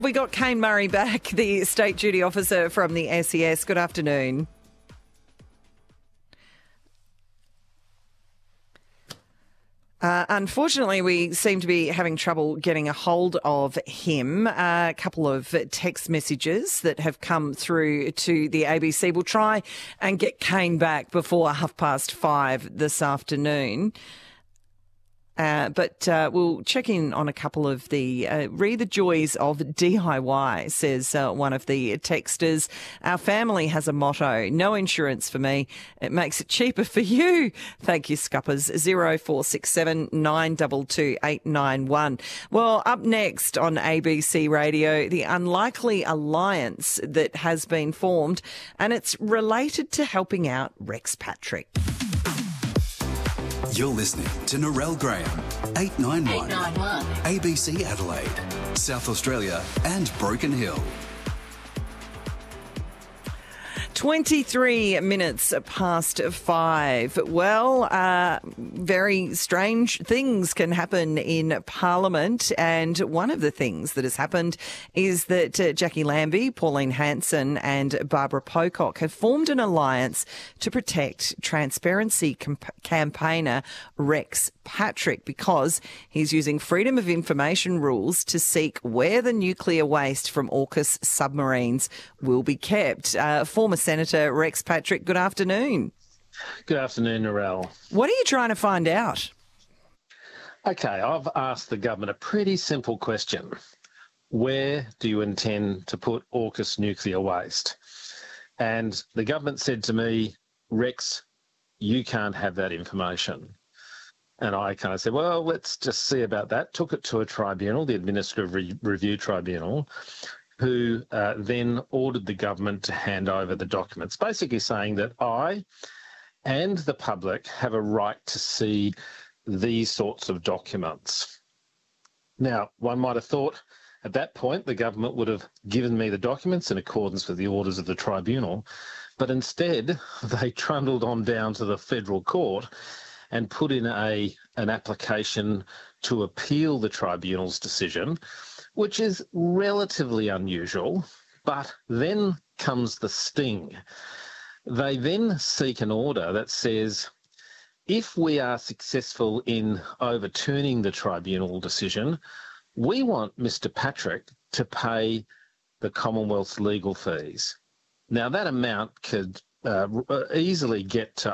We got Kane Murray back, the State Duty Officer from the SES. Good afternoon. Unfortunately, we seem to be having trouble getting a hold of him. A couple of text messages that have come through to the ABC. We'll try and get Kane back before 5:30 this afternoon. But we'll check in on a couple of the read the joys of DIY, says one of the texters. Our family has a motto, no insurance for me. It makes it cheaper for you. Thank you, Scuppers. 0467 922 891. Well, up next on ABC Radio, the unlikely alliance that has been formed, and it's related to helping out Rex Patrick. You're listening to Narelle Graham, 891 ABC Adelaide, South Australia and Broken Hill. 23 minutes past 5. Well, very strange things can happen in Parliament, and one of the things that has happened is that Jackie Lambie, Pauline Hanson and Barbara Pocock have formed an alliance to protect transparency campaigner Rex Patrick, because he's using freedom of information rules to seek where the nuclear waste from AUKUS submarines will be kept. Former Senator Rex Patrick, good afternoon. Good afternoon, Narelle. What are you trying to find out? Okay, I've asked the government a pretty simple question. Where do you intend to put AUKUS nuclear waste? And the government said to me, Rex, you can't have that information. And I kind of said, well, let's just see about that. Took it to a tribunal, the Administrative Review Tribunal, who then ordered the government to hand over the documents, basically saying that I and the public have a right to see these sorts of documents. Now, one might have thought at that point the government would have given me the documents in accordance with the orders of the tribunal, but instead they trundled on down to the federal court and put in an application to appeal the tribunal's decision, which is relatively unusual, but then comes the sting. They then seek an order that says, if we are successful in overturning the tribunal decision, we want Mr. Patrick to pay the Commonwealth's legal fees. Now, that amount could easily get to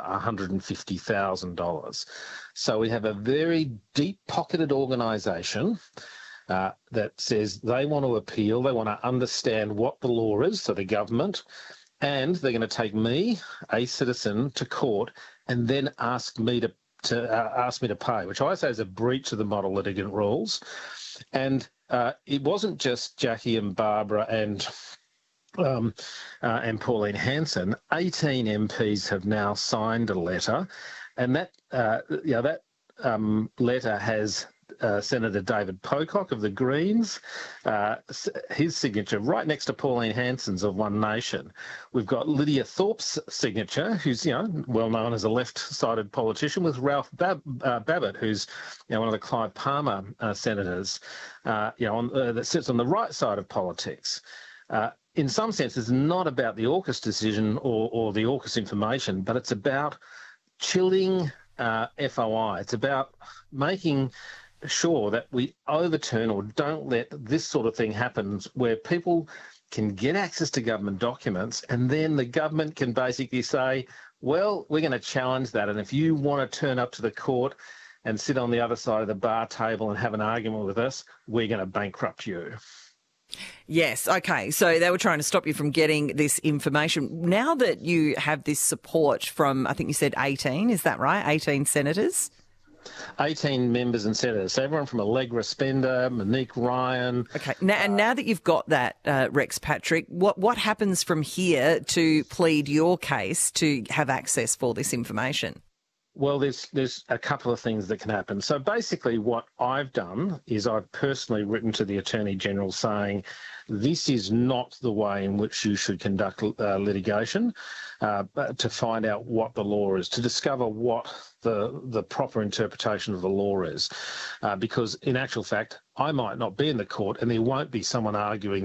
$150,000. So we have a very deep-pocketed organisation that says they want to appeal, they want to understand what the law is, so the government, and they're going to take me, a citizen, to court and then ask me to pay, which I say is a breach of the model litigant rules. And it wasn't just Jackie and Barbara and Pauline Hanson. 18 MPs have now signed a letter, and that letter has Senator David Pocock of the Greens, his signature right next to Pauline Hanson's of One Nation. We've got Lydia Thorpe's signature, who's well known as a left-sided politician, with Ralph Babbitt, who's one of the Clive Palmer senators, that sits on the right side of politics. In some sense, it's not about the AUKUS decision or the AUKUS information, but it's about chilling FOI. It's about making sure that we overturn or don't let this sort of thing happen, where people can get access to government documents and then the government can basically say, well, we're going to challenge that. And if you want to turn up to the court and sit on the other side of the bar table and have an argument with us, we're going to bankrupt you. Yes, okay. So they were trying to stop you from getting this information. Now that you have this support from, I think you said 18, is that right? 18 senators? 18 members and senators. So everyone from Allegra Spender, Monique Ryan. Okay. Now that you've got that, Rex Patrick, what happens from here to plead your case to have access for this information? Well, there's a couple of things that can happen. So basically what I've done is I've personally written to the Attorney General saying this is not the way in which you should conduct litigation, to find out what the law is, to discover what the proper interpretation of the law is. Because in actual fact, I might not be in the court and there won't be someone arguing